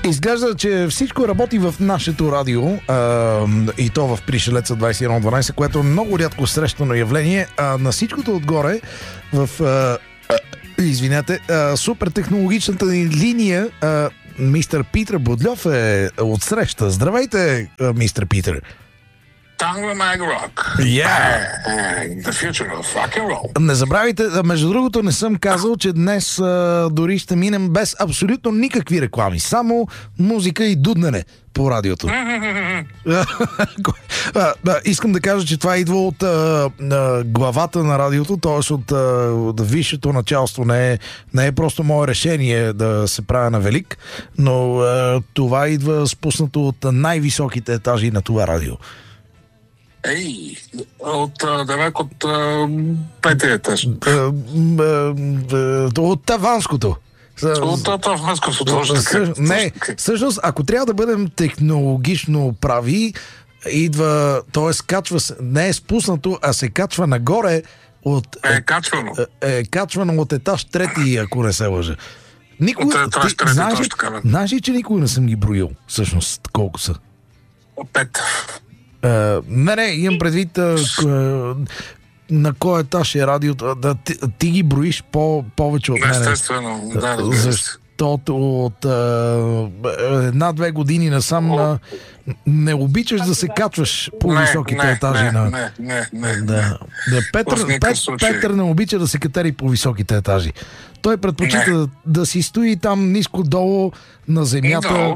Изглежда, че всичко работи в нашето радио и то в Пришелеца 2112, което е много рядко срещано явление. На всичкото отгоре в супер технологичната ни линия мистер Питър Будльов е отсреща. Здравейте, мистер Питър. Tangler Mag Rock. The future of rock and roll. Не забравяйте, между другото не съм казал, че днес дори ще минем без абсолютно никакви реклами. Само музика и дуднене по радиото. Искам да кажа, че това идва от главата на радиото, т.е. от висшето началство. Не е просто мое решение да се правя на велик, но това идва спуснато от най-високите етажи на това радио. От петия етаж. От таванското. От таванското. Не, всъщност, ако трябва да бъдем технологично прави, идва, т.е. качва се, не е спуснато, а се качва нагоре от... качвано. Качвано от етаж трети, ако не се лъжа. Знаеш ли, че никога не съм ги броил, всъщност, колко са? 5. Не, имам предвид на кой етаж е радиото. Ти ги броиш повече от мен. Естествено, да. Защото от 1-2 години насам не обичаш да се качваш по високите етажи. Петър не обича да се катери по високите етажи. Той предпочита да си стои там ниско долу на земята.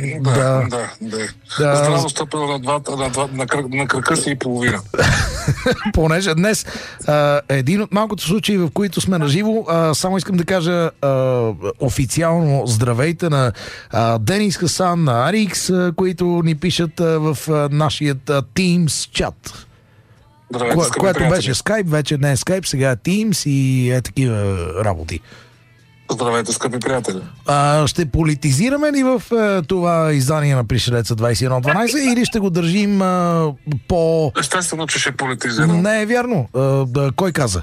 Здраво стъпил на кръка си и половина. Понеже днес един от малкото случаи, в които сме наживо, само искам да кажа официално здравейте на Денис Хасан, на Арикс, които ни пишат в нашия Teams чат. Което беше Skype, вече не е Skype, сега е Teams и е такива работи. Здравейте, скъпи приятели. Ще политизираме ли в това издание на Пришелеца 2112 или ще го държим по... Естествено, че ще политизирам. Не е вярно. Кой каза?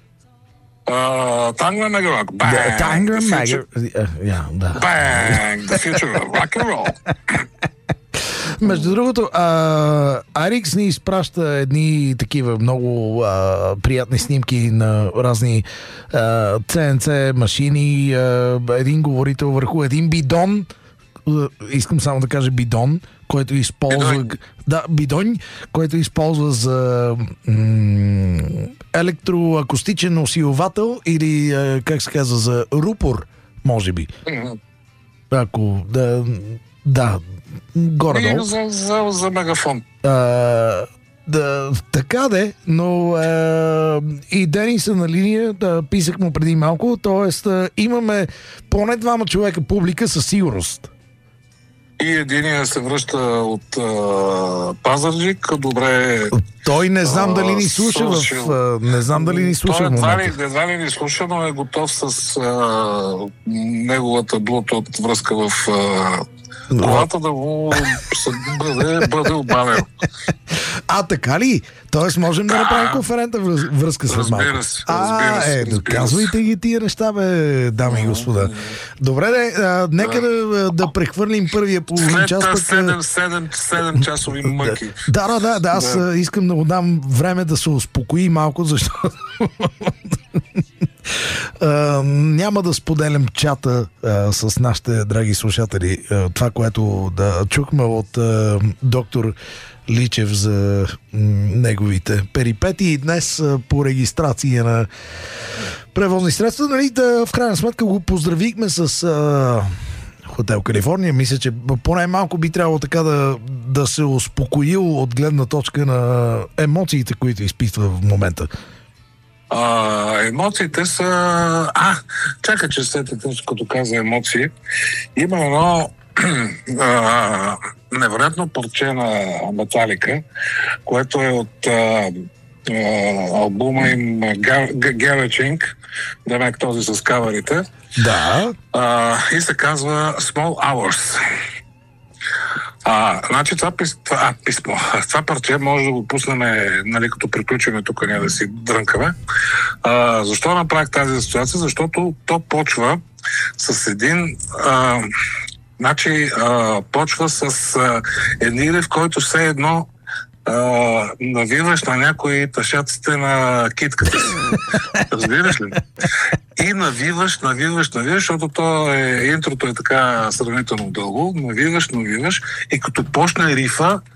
Tangler Mag Rock. Tangler Mag... Bang! The future of rock and roll. Между другото, Арикс ни изпраща едни такива много приятни снимки на разни CNC машини, един говорител върху един бидон, искам само да кажа бидон, който използва... бидон, който използва за електроакустичен усилвател или, как се казва, за рупор, може би. Ако... горе-долу. За мегафон. Така де, но и Денис е на линия, писах му преди малко, т.е. имаме поне 2 човека публика със сигурност. И единия се връща от Пазарджик, добре... Той не знам дали ни слуша не знам дали ни слуша в момента. Едва ли ни слуша, но е готов с неговата Bluetooth връзка в колата да му бъде обаден. Така ли? Тоест можем да направим конферентна връзка с малко. Разбира се. Доказвайте ги тия неща, бе, дами и господа. Добре, нека да прехвърлим първия половин час. След 7 часови мъки. Да, аз искам да му дам време да се успокои малко, защото няма да споделям чата с нашите драги слушатели. Това, което чухме от доктор Личев за неговите перипети и днес по регистрация на превозни средства. Нали, в крайна сметка го поздравихме с Хотел Калифорния. Мисля, че поне малко би трябвало така да се успокоил от гледна точка на емоциите, които изпитва в момента. Емоциите са... чакай, че след като каза емоции, има едно невероятно парче на Металика, което е от албума им Garage Inc., демек този с каверите. Да. И се казва Small Hours. Значи това писмо, това парче може да го пуснем, нали, като приключиме тук, ние да си дрънкаме. Защо направих тази ситуация? Защото то почва с един Значи, почва с едни, в който все едно навиваш на някои тъшаците на китката си. Разбираш ли? И навиваш, защото интрото е така сравнително дълго. Навиваш и като почне рифа,